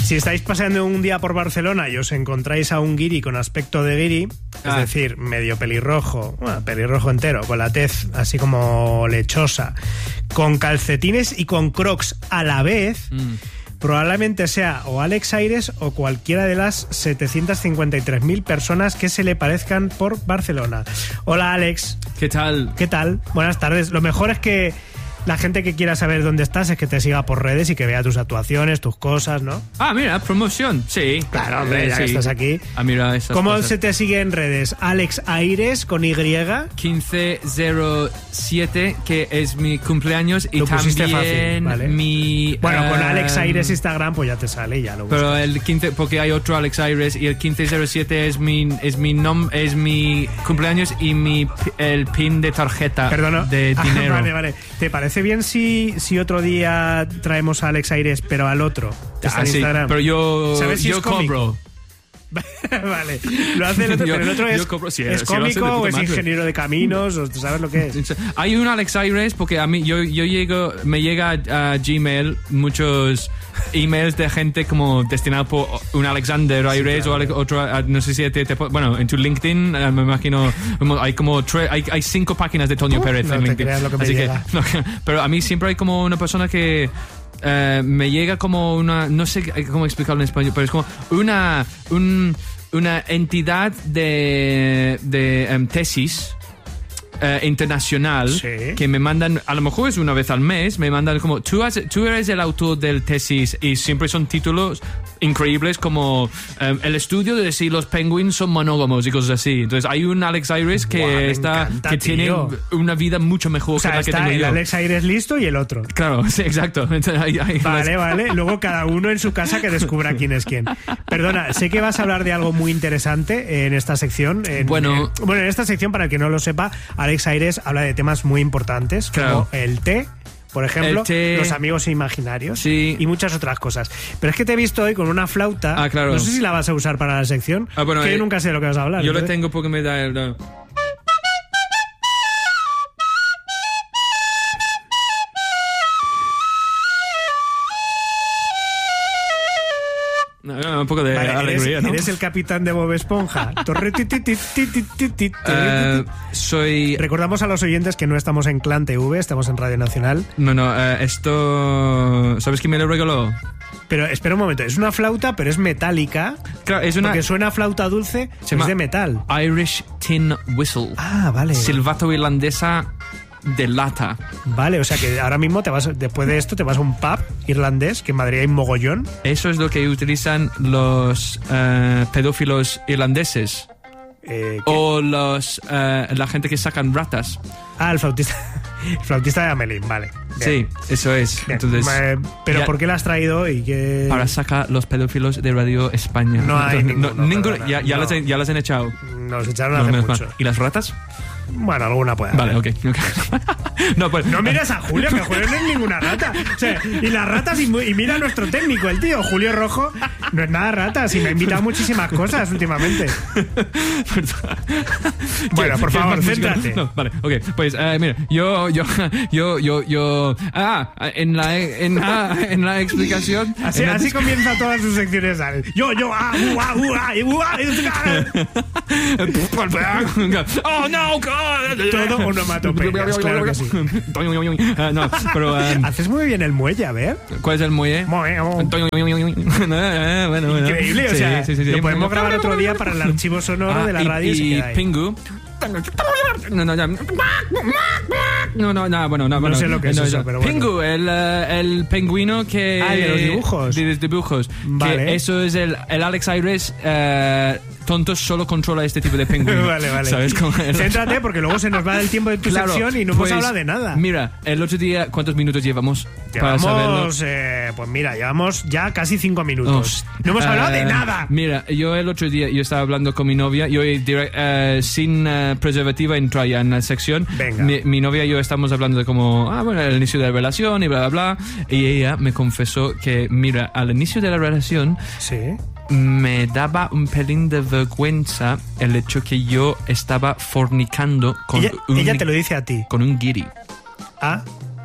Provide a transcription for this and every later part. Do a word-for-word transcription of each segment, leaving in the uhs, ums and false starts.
Si estáis paseando un día por Barcelona y os encontráis a un guiri con aspecto de guiri, ah. es decir, medio pelirrojo, bueno, pelirrojo entero, con la tez así como lechosa, con calcetines y con crocs a la vez, mm. probablemente sea o Alex Aires o cualquiera de las setecientas cincuenta y tres mil personas que se le parezcan por Barcelona. Hola, Alex. ¿Qué tal? ¿Qué tal? Buenas tardes. Lo mejor es que la gente que quiera saber dónde estás es que te siga por redes y que vea tus actuaciones, tus cosas, ¿no? Ah, mira, promoción, sí. Claro, hombre, ya sí. que estás aquí. Ah, mira esas ¿Cómo cosas. se te sigue en redes? Alex Aires con Y. quince cero siete, que es mi cumpleaños. Y lo pusiste también fácil, ¿vale? mi... Bueno, um, con Alex Aires Instagram pues ya te sale y ya lo buscas. Pero el quince, porque hay otro Alex Aires, y el quince cero siete es mi es mi nom, es mi cumpleaños y mi el pin de tarjeta. Perdona. De Ah, dinero. vale, vale. ¿Te parece bien si, si otro día traemos a Alex Aires, pero al otro? Está Ah, en sí, Instagram. pero yo, ¿Sabes si yo es cómico? cobro. Vale, lo hace el otro, Yo- pero el otro yo es, cobro- sí, es sí, lo hace de cómico puta o es madre. ingeniero de caminos, o tú sabes lo que es. Hay un Alex Aires porque a mí yo yo llego me llega a, a Gmail muchos emails de gente como destinado por un Alexander Aires, claro. o Ale- otro a- no sé si te, te bueno en tu LinkedIn eh, me imagino hay como tre, hay, hay cinco páginas de Toño Uh, Pérez no en te LinkedIn. creas lo que me Así llega. que, pero a mí siempre hay como una persona que eh, me llega como una, no sé cómo explicarlo en español, pero es como una un, una entidad de, de um, tesis eh, internacional, Sí. que me mandan, a lo mejor es una vez al mes, me mandan como, tú, has, tú eres el autor del tesis, y siempre son títulos increíbles como um, el estudio de si los penguins son monógamos y cosas así. Entonces hay un Alex Aires que Buah, me está encanta, que tío. tiene una vida mucho mejor O sea, que la que está tengo el yo. Alex Aires listo y el otro. Claro, sí, exacto. Entonces, hay- hay Vale, las- vale. Luego cada uno en su casa que descubra quién es quién. Perdona, sé que vas a hablar de algo muy interesante en esta sección. En, Bueno. en- bueno, en esta sección, para el que no lo sepa, Alex Aires habla de temas muy importantes, Claro. como el té, por ejemplo, El té. los amigos imaginarios, Sí. y muchas otras cosas. Pero es que te he visto hoy con una flauta. Ah, claro. No sé si la vas a usar para la sección. Ah, bueno, que eh, yo nunca sé de lo que vas a hablar. Yo lo entonces- tengo porque me da el... no. No, no, un poco de Vale, alegría, eres, ¿no? eres el capitán de Bob Esponja. Torre, ti, ti, ti, ti, ti, ti, ti, Eh, ti. soy... Recordamos a los oyentes que no estamos en Clan T V, estamos en Radio Nacional. No, no, eh, esto... ¿Sabes quién me lo regaló? Pero espera un momento, es una flauta, pero es metálica. Claro, es una Porque suena a flauta dulce, Se pero es llama- de metal. Irish Tin Whistle. Ah, vale. Silbato irlandesa de lata. Vale, o sea que ahora mismo te vas, después de esto te vas a un pub irlandés, que en Madrid hay un mogollón. Eso es lo que utilizan los eh, pedófilos irlandeses. Eh, que- O los eh, la gente que sacan ratas. Ah, el flautista. El flautista de Amelín, vale. Bien, Sí, eso es. bien. Entonces, Eh, pero ya- ¿por qué la has traído y qué? para sacar los pedófilos de Radio España. No hay Entonces, ninguno, ninguno- perdona, ya, ya no. las, he- ya las han echado. Nos echaron No, hace menos mucho. mal. ¿Y las ratas? Bueno, alguna puede Vale, haber. ok. okay. no, pues, No mires a Julio, que Julio no es ninguna rata. O sea, y las ratas, y, mu- y mira a nuestro técnico, el tío, Julio Rojo, no es nada rata, si me ha invitado a muchísimas cosas últimamente. Bueno, por ¿Qué- favor, qué es más música? céntrate. No, vale, ok. Pues, eh, mira, yo, yo, yo, yo, yo. Ah, en la, en la, en la explicación. Así, en la así comienza todas sus secciones. ¿Sabes? Yo, yo, ah, uh, ah, uh, ah, y, uh, ah, y- Oh no, God. Todo onomatopeyas, claro que sí. Ah, no, pero um, Haces muy bien el muelle, a ver. ¿cuál es el muelle? Muelle, oh. Bueno, bueno. Increíble, o Sí, sea, sí, sí, sí. lo podemos grabar otro día para el archivo sonoro Ah, de la y- radio. y se y queda ahí. Pingu. No, no, ya. No, no, no, bueno, no, bueno. sé lo que es no, eso, ya. pero bueno. Pingu, el, eh, el pingüino que... Ah, el de los dibujos. De los dibujos. Vale. Que eso es el, el Alex Aires eh, tonto, solo controla este tipo de pingüino. Vale, vale. ¿Sabes cómo? Céntrate, porque luego se nos va el tiempo de tu Claro, sección y no pues, hemos hablado de nada. Mira, el otro día, ¿cuántos minutos llevamos? Para saberlo. Llevamos, eh, pues mira, llevamos ya casi cinco minutos. Host- no hemos hablado de Eh, nada. Mira, yo el otro día yo estaba hablando con mi novia, yo direct, eh, sin eh, preservativa entra ya en la sección. Venga. Mi, mi novia y yo estamos hablando de como, ah, bueno, el inicio de la relación y bla, bla, bla. Y ella me confesó que, mira, al inicio de la relación Sí. me daba un pelín de vergüenza el hecho que yo estaba fornicando con Ella, un ella te lo dice a ti. con un guiri. Ah,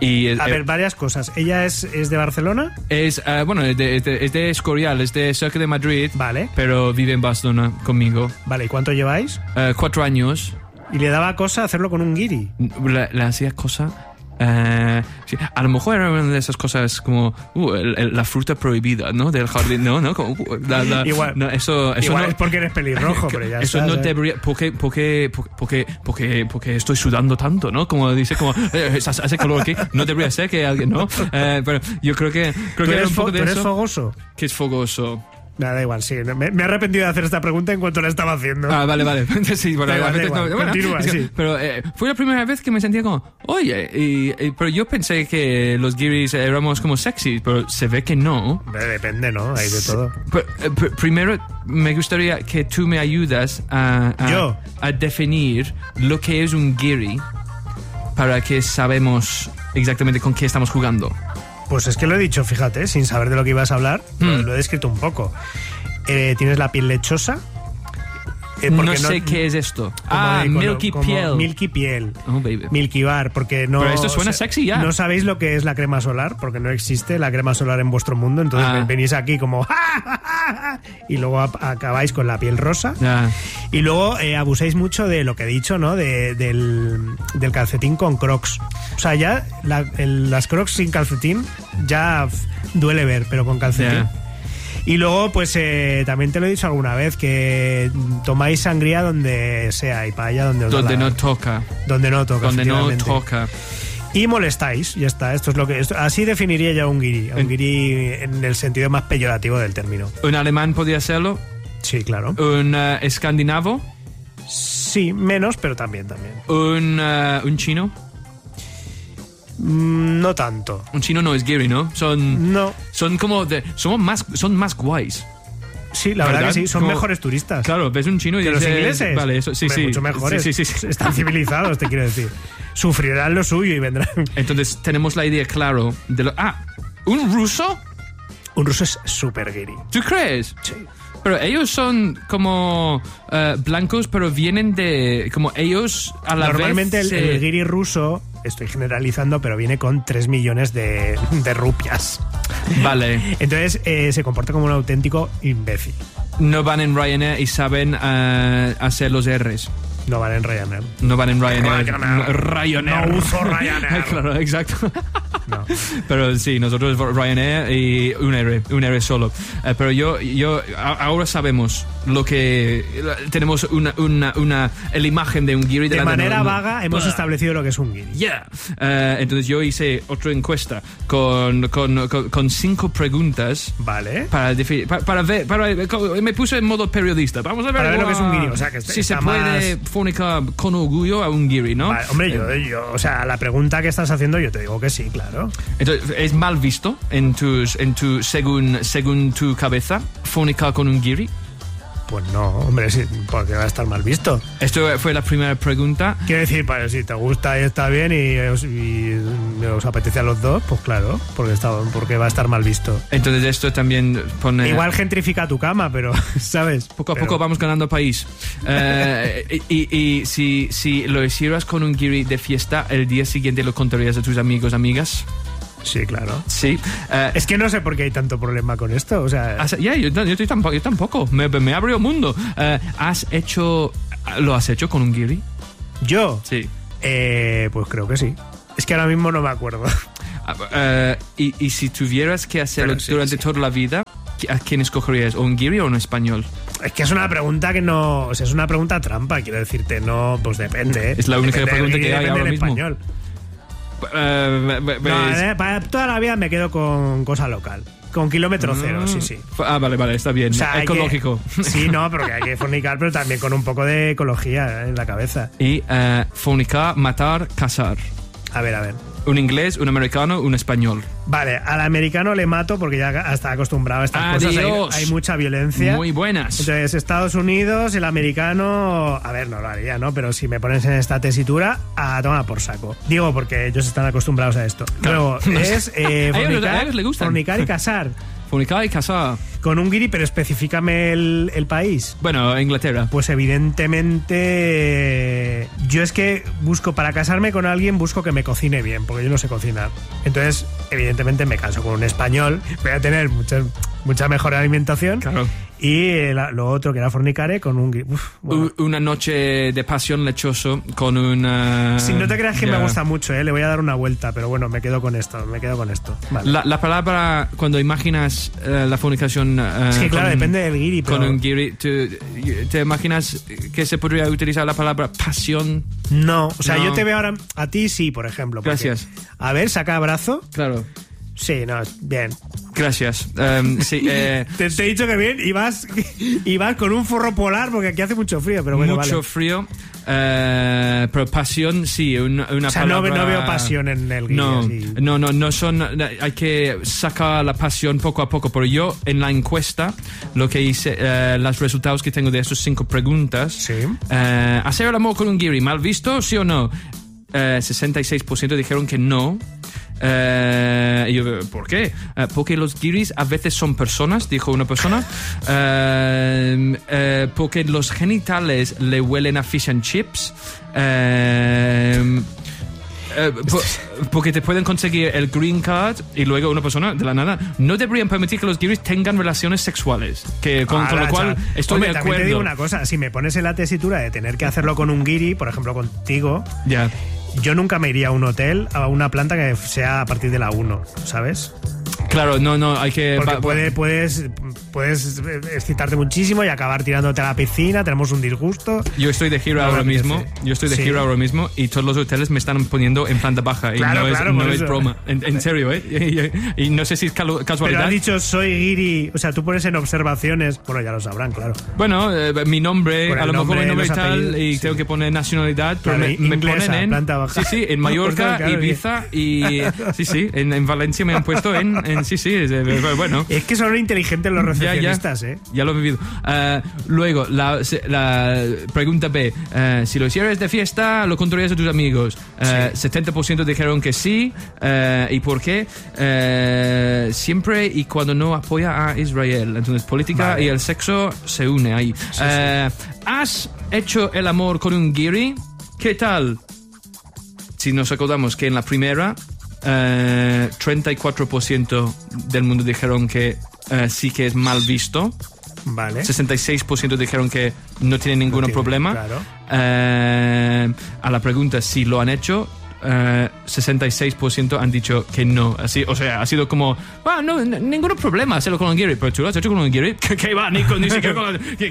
Y, A eh, ver, varias cosas. ¿Ella es, es de Barcelona? Es, uh, bueno, es de, es, de, es de Escorial, es de cerca de Madrid. Vale. Pero vive en Barcelona conmigo. Vale, ¿y cuánto lleváis? Uh, cuatro años. Y le daba cosa hacerlo con un guiri. Le, le hacía cosa... Uh, sí, a lo mejor era una de esas cosas como uh, el, el, la fruta prohibida, ¿no? Del jardín, no, no, como, uh, la, la, igual, no, eso, eso igual no, es porque eres pelirrojo, pero ya eso está, no ¿sabes? debería, porque, porque, porque, porque, porque estoy sudando tanto, ¿no? Como dice, como eh, hace calor aquí, no debería ser que alguien, ¿no? Eh, pero yo creo que, creo ¿Tú que eres, era un poco fo- de ¿tú eres eso. fogoso? Que es fogoso. Nada, da igual, sí. Me, me he arrepentido de hacer esta pregunta en cuanto la estaba haciendo. Ah, vale, vale. Sí, bueno, Da igual, da no, igual. bueno, Continúa, es que- sí. Pero eh, fue la primera vez que me sentía como, oye, y, y- pero yo pensé que los guiris éramos como sexy, pero se ve que no. Hombre, depende, ¿no? Hay de todo. Pero, eh, pr- primero, me gustaría que tú me ayudas a, a, ¿Yo? a definir lo que es un guiri para que sabemos exactamente con qué estamos jugando. Pues es que lo he dicho, fíjate, sin saber de lo que ibas a hablar, Mm. lo, lo he descrito un poco. Eh, ¿Tienes la piel lechosa? Eh, No porque sé qué es esto. como Ah, de- como- milky como piel. Milky piel. Oh, baby. Milky Bar, porque no... Pero esto suena o sea, sexy ya. No sabéis lo que es la crema solar, porque no existe la crema solar en vuestro mundo, entonces Ah. venís aquí como... y luego ap- acabáis con la piel rosa. Ya. Y luego eh, abusáis mucho de lo que he dicho, ¿no? De, del, del calcetín con crocs. O sea, ya la- el- las crocs sin calcetín ya f- duele ver, pero con calcetín. Ya. Y luego, pues eh, también te lo he dicho alguna vez, que tomáis sangría donde sea y paella donde os da Donde la- no toca. donde no toca. Donde no efectivamente. toca. Y molestáis, ya está. Esto es lo que esto- así definiría yo a un guiri. A un En- guiri en el sentido más peyorativo del término. Un alemán podía hacerlo. Sí, claro. Un eh, escandinavo. Sí, menos, pero también, también. Un, eh, un chino. Mm, no tanto. Un chino no es guiri, ¿no? Son, No. son como de, somos más, son más guays. Sí, la verdad, ¿Verdad? que sí. Son Como- mejores turistas. Claro, ves un chino y Que los dices, ingleses. Vale, eso, sí, Hombre, sí. mucho mejores. Sí, sí, sí, sí. Están civilizados, te quiero decir. Sufrirán lo suyo y vendrán. Entonces tenemos la idea claro de lo. Ah, un ruso. Un ruso es súper guiri. ¿Tú crees? Sí. Pero ellos son como eh, blancos, pero vienen de como ellos a la Normalmente vez. el, se- el guiri ruso, estoy generalizando, pero viene con tres millones de, de rupias. Vale. Entonces eh, se comporta como un auténtico imbécil. No van en Ryanair y saben eh, hacer los R's. No van en Ryanair. No van en Ryanair. Ryanair. No, Ryanair. No uso Ryanair. Claro, exacto. No. Pero sí, nosotros Ryanair y un R, un R solo. Eh, pero yo, yo, a- ahora sabemos lo que tenemos una, una, una la imagen de un guiri De delante manera no- no- vaga hemos Ah. establecido lo que es un guiri. Yeah. Eh, entonces yo hice otra encuesta con, con, con, con cinco preguntas Vale. para, defi- para, para ver, para, me puse en modo periodista. Vamos a ver, Para ver lo que es un ah, guiri, o sea, que si está se puede más- fornicar con orgullo a un guiri, ¿no? Vale, hombre, yo, yo, o sea, la pregunta que estás haciendo yo te digo que sí, claro. Entonces, ¿es mal visto en tus, en tu, según, según tu cabeza, fornicar con un guiri? Pues no, hombre, sí, porque va a estar mal visto. Esto fue la primera pregunta. Quiero decir, para si te gusta y está bien y os, y os apetece a los dos, pues claro, porque, está, porque va a estar mal visto. Entonces esto también pone... Igual gentrifica tu cama, pero, ¿sabes? Poco a Pero- poco vamos ganando país. Eh, y y si, si lo hicieras con un guiri de fiesta, el día siguiente lo contarías a tus amigos, amigas. Sí, claro. Sí. Eh, Es que no sé por qué hay tanto problema con esto, o sea... has- ya, yo, yo, estoy tampoco, yo tampoco. Me, me abrió mundo. Eh, ¿Has hecho... ¿Lo has hecho con un guiri? Yo, Sí. eh, pues creo que sí. Es que ahora mismo no me acuerdo. Ah, eh, y, y si tuvieras que hacerlo Pero sí, durante sí. toda la vida, ¿a quién escogerías? ¿O un guiri o un español? Es que es una pregunta que no... O sea, es una pregunta trampa, quiero decirte. No, pues depende. ¿eh? Es la única Depende del pregunta que guiri, hay depende ahora del mismo. español. Eh, ve- ve- No, ves- eh, para toda la vida me quedo con cosa local. Con kilómetro cero, sí, sí. Ah, vale, vale, está bien. O sea, hay Ecológico. que- sí, no, pero que hay que fornicar, pero también con un poco de ecología en la cabeza. Y eh, fornicar, matar, casar. A ver, a ver. Un inglés, un americano, un español. Vale, al americano le mato porque ya está acostumbrado a estas cosas. Hay, Adiós. hay mucha violencia. Muy buenas. Entonces, Estados Unidos, el americano... A ver, no lo haría, ¿no? Pero si me pones en esta tesitura, a tomar por saco. Digo, porque ellos están acostumbrados a esto. Claro. Luego, es eh, A ellos- a fornicar, ellos les gustan. fornicar y casar. Fornicar y casar. Con un guiri, pero específicame el, el país. Bueno, Inglaterra. Pues evidentemente yo es que busco, para casarme con alguien, busco que me cocine bien, porque yo no sé cocinar. Entonces, evidentemente me caso con un español, voy a tener mucha, mucha mejor alimentación. Claro. Y la, lo otro que era fornicare con un... Uf, bueno. Una noche de pasión lechoso con una... Si no te creas que yeah. me gusta mucho, ¿eh? Le voy a dar una vuelta, pero bueno, me quedo con esto, me quedo con esto. Vale. La, la palabra, cuando imaginas uh, la fornicación... Uh, es que claro, con, depende del guiri, pero... Con un guiri, ¿te, ¿te imaginas que se podría utilizar la palabra pasión? No, o sea, no. yo te veo ahora... A ti sí, por ejemplo. Porque, Gracias. A ver, saca brazo. Claro. Sí, no, bien. Gracias. Um, sí, eh, te, te he dicho que bien, y vas, y vas con un forro polar porque aquí hace mucho frío, pero bueno, mucho vale. frío, eh, pero pasión, sí, una, una o sea, palabra... no, no veo pasión en el guiri. No, así. no, no, no son... Hay que sacar la pasión poco a poco, pero yo en la encuesta, lo que hice, eh, los resultados que tengo de esas cinco preguntas, sí. eh, ¿hacer el amor con un guiri, mal visto, sí o no? Eh, sesenta y seis por ciento dijeron que no. Eh, y yo, ¿por qué? Eh, porque los guiris a veces son personas, dijo una persona. Eh, eh, porque los genitales le huelen a fish and chips. Eh, Eh, po- porque te pueden conseguir el green card y luego una persona de la nada no deberían permitir que los guiris tengan relaciones sexuales, que con, Ah, con lo la, cual chaval. estoy Hombre, de también acuerdo. te digo una cosa, si me pones en la tesitura de tener que hacerlo con un guiri, por ejemplo contigo, Ya. yo nunca me iría a un hotel, a una planta que sea a partir de la uno, ¿sabes? Claro, no, no, hay que... Porque va- puede, puedes, puedes excitarte muchísimo y acabar tirándote a la piscina, tenemos un disgusto. Yo estoy de gira No me ahora apetece. mismo. Yo estoy de Sí. gira ahora mismo y todos los hoteles me están poniendo en planta baja. Claro, y no claro, es, por no es eso. broma. En, en serio, ¿eh? Y, y no sé si es calu- Pero casualidad. has dicho soy guiri, o sea, tú pones en observaciones, bueno, ya lo sabrán, claro. Bueno, eh, mi nombre, Por el a lo mejor nombre, mi nombre y los tal, apellidos, y sí. tengo que poner nacionalidad, pero Claro, me, me inglesa, ponen en... planta baja. Sí, sí, en Mallorca, Claro, claro, Ibiza y... Sí, sí, en, en Valencia me han puesto en... en sí, sí, es, eh, bueno. Es que son inteligentes los Ya, ya, recepcionistas, ¿eh? ya lo he vivido. Uh, luego, la, la pregunta B. Uh, si lo hicieras de fiesta, ¿lo contarías a tus amigos? Uh, Sí. setenta por ciento dijeron que sí. Uh, ¿Y por qué? Uh, siempre y cuando no apoya a Israel. Entonces, política Vale. y el sexo se une ahí. Sí, Uh, ¿Has hecho el amor con un guiri? ¿Qué tal? Si nos acordamos que en la primera... Uh, treinta y cuatro por ciento del mundo dijeron que uh, sí que es mal visto. Vale. sesenta y seis por ciento dijeron que no tienen ningún No tiene, problema. claro. Uh, a la pregunta si lo han hecho, uh, sesenta y seis por ciento han dicho que no. Así, o sea, ha sido como, ah, no, n- ningún problema hacerlo con un guiri. Pero tú lo has hecho con un guiri. ¿Qué va? Ni, con, ni siquiera con... que-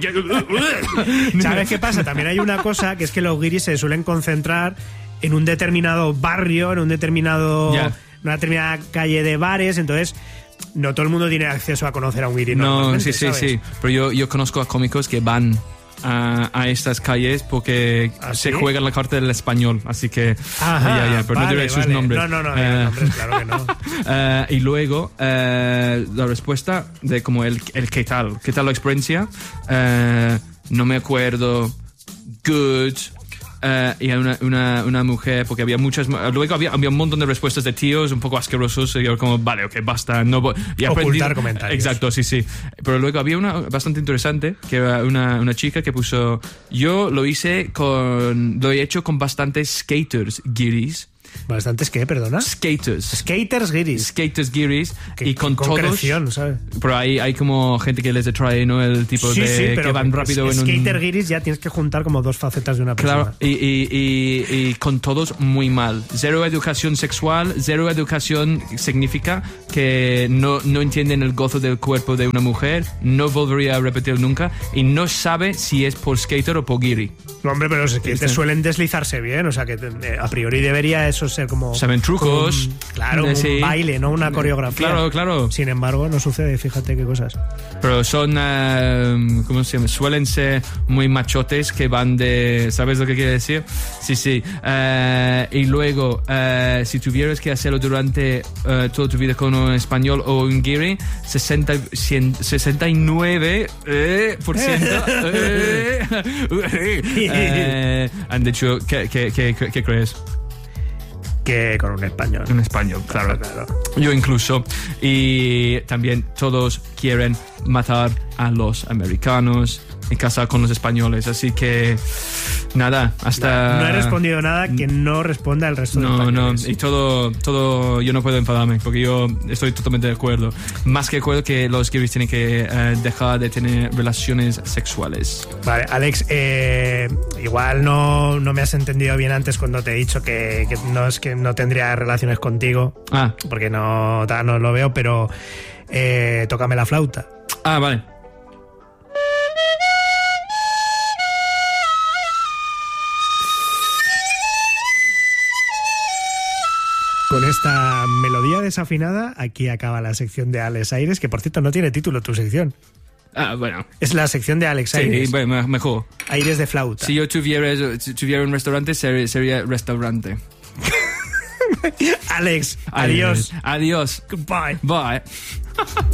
que- ¿Sabes qué pasa? También hay una cosa, que es que los guiris se suelen concentrar en un determinado barrio, en un determinado, Ya. una determinada calle de bares, entonces no todo el mundo tiene acceso a conocer a un guiri No, normalmente, sí, sí, ¿sabes? sí. Pero yo, yo conozco a cómicos que van a, a estas calles porque ¿Ah, se sí? juegan la carta del español. Así que... Ajá, ya, ya, pero vale, no diré sus vale. nombres. No, no, no, Eh, nombres, claro que no. eh, y luego, eh, la respuesta de como el, el qué tal. ¿Qué tal la experiencia? Eh, no me acuerdo. Good. Uh, y una, una, una mujer, porque había muchas, luego había, había un montón de respuestas de tíos un poco asquerosos, y yo como, vale, ok, basta, no voy, y aprendí- Ocultar comentarios. Exacto, sí, sí. Pero luego había una bastante interesante, que era una, una chica que puso, yo lo hice con, lo he hecho con bastantes skaters, guiris. ¿Bastantes qué, perdona? Skaters. Skaters guiris. Skaters, guiris. Qué- Y con qué todos. concreción, ¿sabes? Pero hay, hay como gente que les atrae, ¿no? El tipo Sí, de sí, pero que van rápido en un... skater guiris ya tienes que juntar como dos facetas de una persona. Claro, y, y, y, y con todos muy mal. Cero educación sexual, cero educación significa que no, no entienden el gozo del cuerpo de una mujer, no volvería a repetir nunca, y no sabe si es por skater o por guiri. No, hombre, pero es que te Sí. suelen deslizarse bien, o sea que te- a priori debería eso ser como... Saben trucos. como un- claro, un Sí. baile, no una coreografía. Claro, claro. Sin embargo, no sucede, fíjate qué cosas. Pero son, eh, ¿cómo se llama? Suelen ser muy machotes que van de... ¿Sabes lo que quiere decir? Sí, sí. Eh, y luego, eh, si tuvieras que hacerlo durante eh, toda tu vida con un español o un guiri, sesenta, cien, sesenta y nueve eh, por ciento eh, eh, han dicho, ¿qué, qué, qué, qué crees? que con un español. Un español, claro. Claro, claro. Yo incluso. Y también todos quieren matar a los americanos y casar con los españoles. Así que, nada, hasta... No he respondido nada que no responda el resto de No, no, españoles. y todo, todo, yo no puedo enfadarme porque yo estoy totalmente de acuerdo. Más que de acuerdo que los guiris tienen que eh, dejar de tener relaciones sexuales. Vale, Alex, eh, igual no, no me has entendido bien antes cuando te he dicho que, que no es que no tendría relaciones contigo, Ah, porque no, ta- no lo veo, pero eh, tócame la flauta. ah, vale. Con esta melodía desafinada, aquí acaba la sección de Alex Aires, que por cierto no tiene título tu sección. Ah, bueno. Es la sección de Alex Sí, Aires. bueno, mejor. Aires de flauta. Si yo tuviera, tuviera un restaurante, sería, sería restaurante. Alex, adiós. Adiós. Goodbye. Bye.